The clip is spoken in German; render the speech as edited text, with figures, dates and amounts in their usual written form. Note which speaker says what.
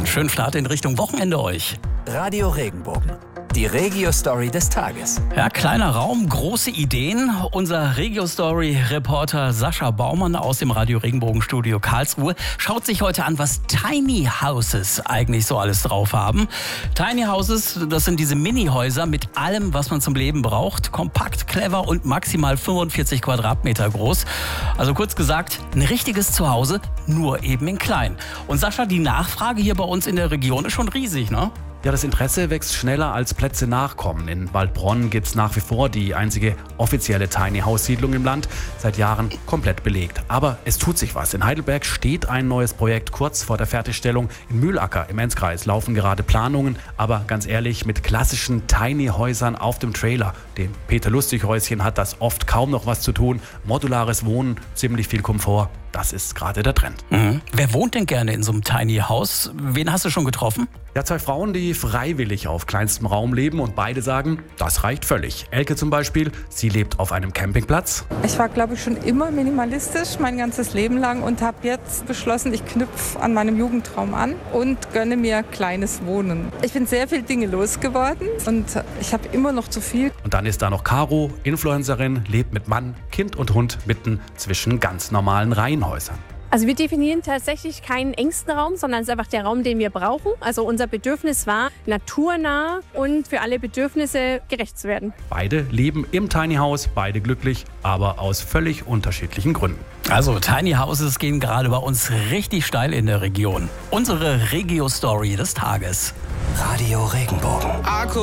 Speaker 1: schönen Start in Richtung Wochenende euch.
Speaker 2: Radio Regenbogen, die Regio-Story des Tages.
Speaker 1: Ja, kleiner Raum, große Ideen. Unser Regio-Story-Reporter Sascha Baumann aus dem Radio Regenbogen-Studio Karlsruhe schaut sich heute an, was Tiny Houses eigentlich so alles drauf haben. Tiny Houses, das sind diese Mini-Häuser mit allem, was man zum Leben braucht. Kompakt, clever und maximal 45 Quadratmeter groß. Also kurz gesagt, ein richtiges Zuhause, nur eben in klein. Und Sascha, die Nachfrage hier bei uns in der Region ist schon riesig, ne?
Speaker 3: Ja, das Interesse wächst schneller als Plätze nachkommen. In Waldbronn gibt es nach wie vor die einzige offizielle Tiny-House-Siedlung im Land, seit Jahren komplett belegt. Aber es tut sich was. In Heidelberg steht ein neues Projekt kurz vor der Fertigstellung. In Mühlacker im Enzkreis laufen gerade Planungen, aber ganz ehrlich, mit klassischen Tiny-Häusern auf dem Trailer, dem Peter-Lustig-Häuschen, hat das oft kaum noch was zu tun. Modulares Wohnen, ziemlich viel Komfort, das ist gerade der Trend.
Speaker 1: Wer wohnt denn gerne in so einem Tiny House? Wen hast du schon getroffen?
Speaker 3: Ja, 2 Frauen, die freiwillig auf kleinstem Raum leben und beide sagen, das reicht völlig. Elke zum Beispiel, sie lebt auf einem Campingplatz.
Speaker 4: Ich war, glaube ich, schon immer minimalistisch mein ganzes Leben lang und habe jetzt beschlossen, ich knüpfe an meinem Jugendtraum an und gönne mir kleines Wohnen. Ich bin sehr viele Dinge losgeworden und ich habe immer noch zu viel.
Speaker 3: Und dann ist da noch Caro, Influencerin, lebt mit Mann, Kind und Hund mitten zwischen ganz normalen Reihenhäusern.
Speaker 5: Also wir definieren tatsächlich keinen engsten Raum, sondern es ist einfach der Raum, den wir brauchen. Also unser Bedürfnis war, naturnah und für alle Bedürfnisse gerecht zu werden.
Speaker 3: Beide leben im Tiny House, beide glücklich, aber aus völlig unterschiedlichen Gründen.
Speaker 1: Also Tiny Houses gehen gerade bei uns richtig steil in der Region. Unsere Regio-Story des Tages.
Speaker 2: Radio Regenbogen.